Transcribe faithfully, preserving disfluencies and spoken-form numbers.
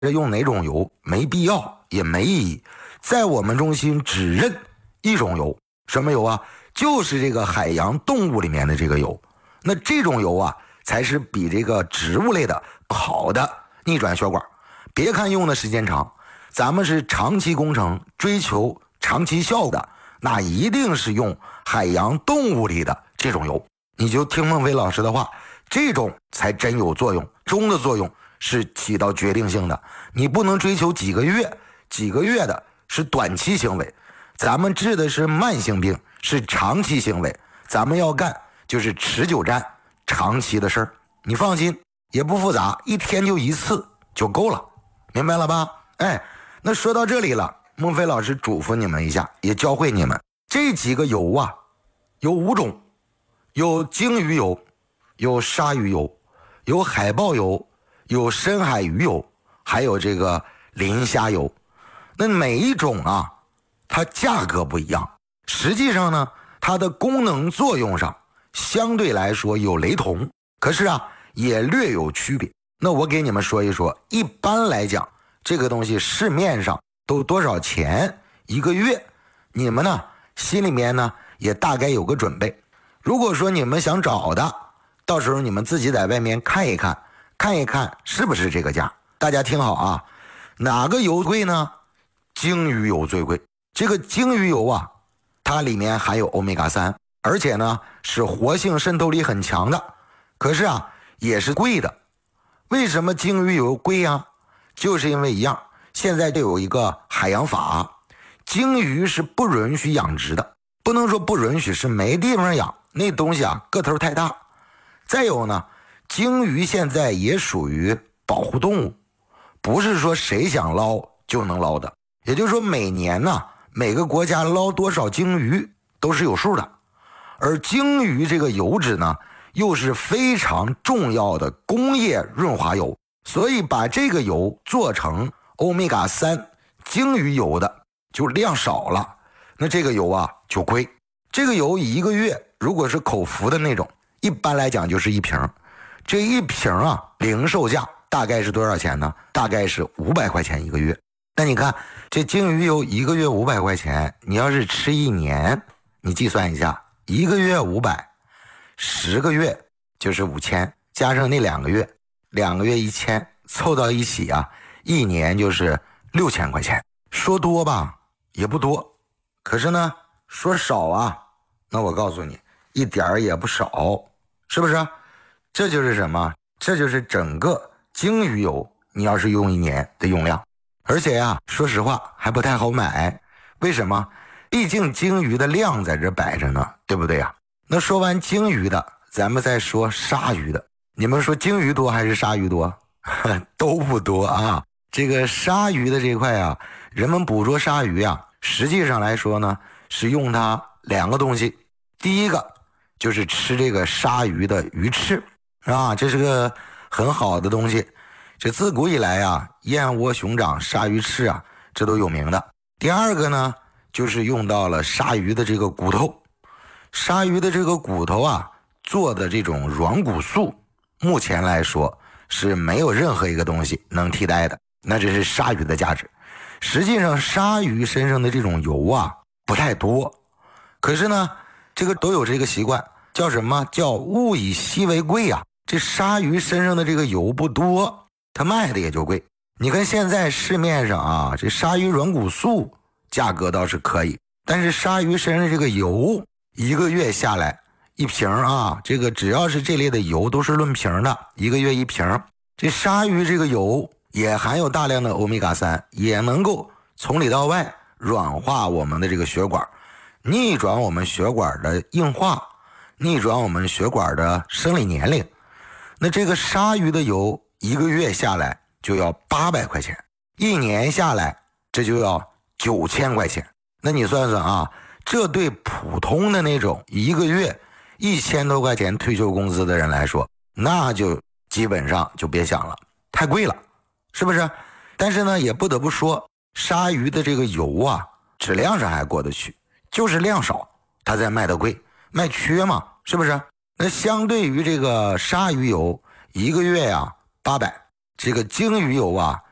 用哪种油没必要也没意义，在我们中心只认一种油，什么油啊？就是这个海洋动物里面的这个油。那这种油啊才是比这个植物类的好的逆转血管。别看用的时间长，咱们是长期工程追求长期效果的，那一定是用海洋动物里的这种油。你就听孟非老师的话，这种才真有作用，中的作用是起到决定性的。你不能追求几个月，几个月的是短期行为，咱们治的是慢性病，是长期行为，咱们要干就是持久战，长期的事儿。你放心，也不复杂，一天就一次就够了，明白了吧？哎，那说到这里了，孟非老师嘱咐你们一下，也教会你们这几个油啊，有五种，有鲸鱼油，有鲨鱼油，有海豹油，有深海鱼油，还有这个磷虾油。那每一种啊，它价格不一样，实际上呢，它的功能作用上相对来说有雷同，可是啊，也略有区别。那我给你们说一说，一般来讲，这个东西市面上都多少钱一个月？你们呢，心里面呢也大概有个准备。如果说你们想找的，到时候你们自己在外面看一看，看一看是不是这个价。大家听好啊，哪个油贵呢？鲸鱼油最贵。这个鲸鱼油啊，它里面含有欧米伽三，而且呢是活性渗透力很强的，可是啊也是贵的。为什么鲸鱼油贵啊？就是因为一样，现在就有一个海洋法，鲸鱼是不允许养殖的，不能说不允许，是没地方养，那东西啊个头太大。再有呢，鲸鱼现在也属于保护动物，不是说谁想捞就能捞的。也就是说每年呢，每个国家捞多少鲸鱼都是有数的。而鲸鱼这个油脂呢，又是非常重要的工业润滑油，所以把这个油做成欧米伽三鲸鱼油的就量少了，那这个油啊就贵。这个油一个月如果是口服的那种，一般来讲就是一瓶，这一瓶啊零售价大概是多少钱呢？大概是五百块钱一个月。那你看这鲸鱼油一个月五百块钱，你要是吃一年，你计算一下，一个月五百，十个月就是五千，加上那两个月，两个月一千，凑到一起啊，一年就是六千块钱。说多吧也不多，可是呢说少啊，那我告诉你一点儿也不少，是不是？这就是什么？这就是整个鲸鱼油你要是用一年的用量。而且呀、啊，说实话还不太好买。为什么？毕竟鲸鱼的量在这摆着呢，对不对呀？那说完鲸鱼的，咱们再说鲨鱼的。你们说鲸鱼多还是鲨鱼多？都不多啊。这个鲨鱼的这一块啊，人们捕捉鲨鱼啊，实际上来说呢，是用它两个东西。第一个就是吃这个鲨鱼的鱼翅啊，这是个很好的东西。这自古以来啊，燕窝、熊掌、鲨鱼翅啊，这都有名的。第二个呢，就是用到了鲨鱼的这个骨头。鲨鱼的这个骨头啊，做的这种软骨素，目前来说是没有任何一个东西能替代的。那这是鲨鱼的价值。实际上，鲨鱼身上的这种油啊，不太多。可是呢，这个都有这个习惯，叫什么？叫物以稀为贵啊。这鲨鱼身上的这个油不多，它卖的也就贵。你看现在市面上啊，这鲨鱼软骨素价格倒是可以，但是鲨鱼身上这个油一个月下来一瓶啊，这个只要是这类的油都是论瓶的，一个月一瓶。这鲨鱼这个油也含有大量的欧米伽三，也能够从里到外软化我们的这个血管，逆转我们血管的硬化，逆转我们血管的生理年龄。那这个鲨鱼的油一个月下来就要八百块钱，一年下来这就要九千块钱。那你算算啊，这对普通的那种一个月一千多块钱退休工资的人来说，那就基本上就别想了，太贵了，是不是？但是呢，也不得不说，鲨鱼的这个油啊，质量上还过得去，就是量少，它才卖得贵，卖缺嘛，是不是？那相对于这个鲨鱼油，一个月呀八百，这个鲸鱼油啊，